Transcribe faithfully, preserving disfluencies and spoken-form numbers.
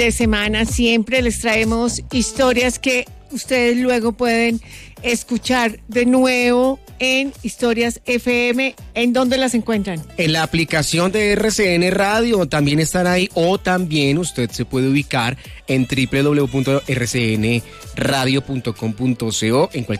De semana siempre les traemos historias que ustedes luego pueden escuchar de nuevo en Historias F M. ¿En dónde las encuentran? En la aplicación de R C N Radio también están ahí, o también usted se puede ubicar en doble u doble u doble u punto r c n radio punto com punto co en cualquier